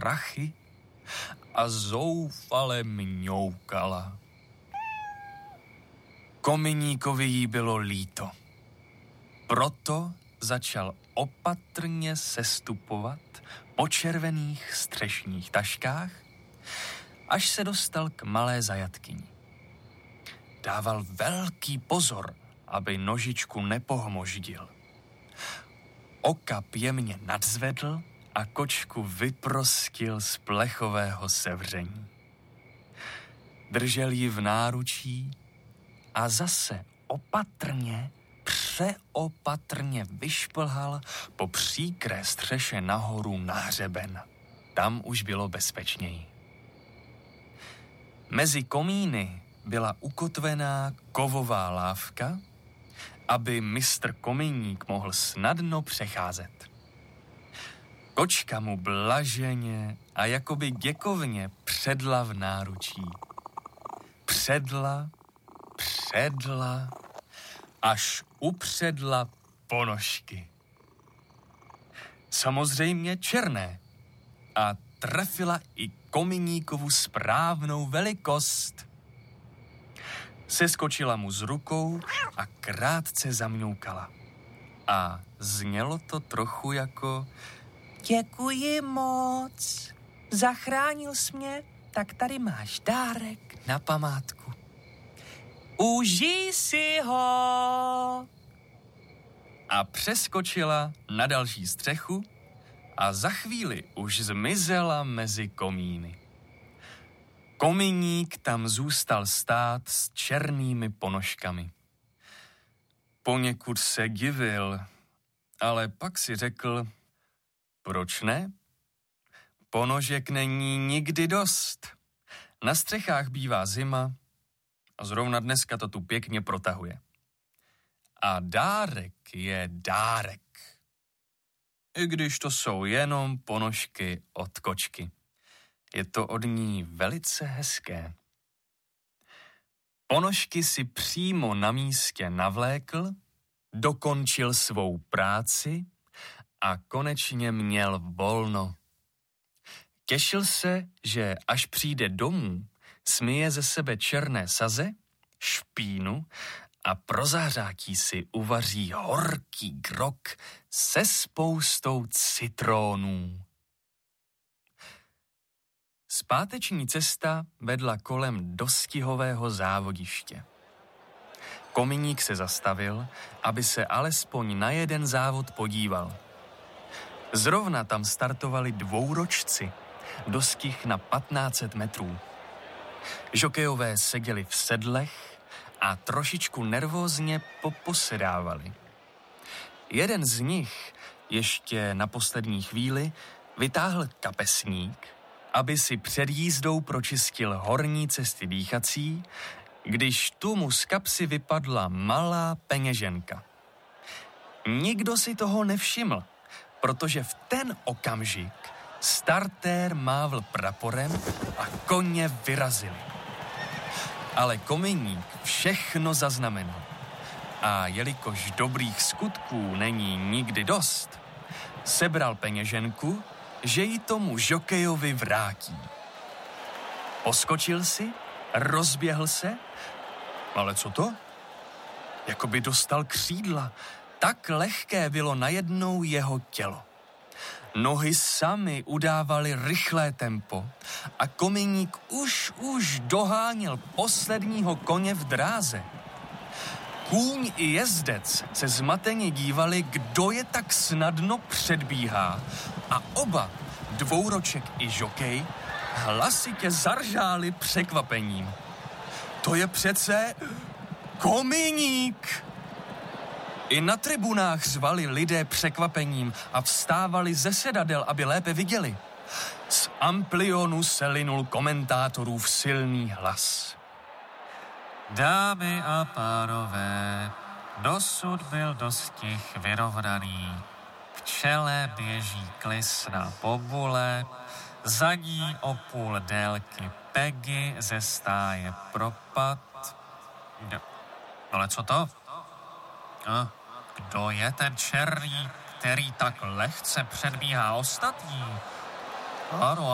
prachy a zoufale mňoukala. Kominíkovi jí bylo líto. Proto začal opatrně sestupovat po červených střešních taškách, až se dostal k malé zajatkyni. Dával velký pozor, aby nožičku nepohmoždil. Okap jemně nadzvedl a kočku vyprostil z plechového sevření. Držel ji v náručí a zase přeopatrně vyšplhal po příkré střeše nahoru na hřeben. Tam už bylo bezpečněji. Mezi komíny byla ukotvená kovová lávka, aby mistr Kominík mohl snadno přecházet. Kočka mu blaženě a jakoby děkovně předla v náručí. Předla, až upředla ponožky. Samozřejmě černé. A trefila i Kominíkovu správnou velikost. Seskočila mu z rukou a krátce zamňoukala. A znělo to trochu jako: Děkuji moc, zachránil jsi mě, tak tady máš dárek na památku. Užij si ho! A přeskočila na další střechu a za chvíli už zmizela mezi komíny. Kominík tam zůstal stát s černými ponožkami. Poněkud se divil, ale pak si řekl: proč ne? Ponožek není nikdy dost. Na střechách bývá zima a zrovna dneska to tu pěkně protahuje. A dárek je dárek. I když to jsou jenom ponožky od kočky. Je to od ní velice hezké. Ponožky si přímo na místě navlékl, dokončil svou práci a konečně měl volno. Těšil se, že až přijde domů, smije ze sebe černé saze, špínu a pro zahřátí si uvaří horký grog se spoustou citronů. Zpáteční cesta vedla kolem dostihového závodiště. Kominík se zastavil, aby se alespoň na jeden závod podíval. Zrovna tam startovali dvouročci, dostih na 1500 metrů. Žokejové seděli v sedlech a trošičku nervózně poposedávali. Jeden z nich ještě na poslední chvíli vytáhl kapesník, aby si před jízdou pročistil horní cesty dýchací, když tu mu z kapsy vypadla malá peněženka. Nikdo si toho nevšiml, protože v ten okamžik startér mávl praporem a koně vyrazili. Ale Kominík všechno zaznamenal. A jelikož dobrých skutků není nikdy dost, sebral peněženku, že ji tomu žokejovi vrátí. Poskočil si, rozběhl se, ale co to? Jakoby dostal křídla, tak lehké bylo najednou jeho tělo. Nohy samy udávaly rychlé tempo a Kominík už doháněl posledního koně v dráze. Kůň i jezdec se zmateně dívali, kdo je tak snadno předbíhá, a oba, dvouroček i žokej, hlasitě zaržáli překvapením. To je přece Kominík! I na tribunách řvali lidé překvapením a vstávali ze sedadel, aby lépe viděli. Z amplionu se linul komentátorův silný hlas. Dámy a pánové, dosud byl dostih vyrovnaný. V čele běží klisna bobule, za ní o půl délky Peggy ze stáje Propad. Ale co to? Kdo je ten černý, který tak lehce předbíhá ostatní? Ano,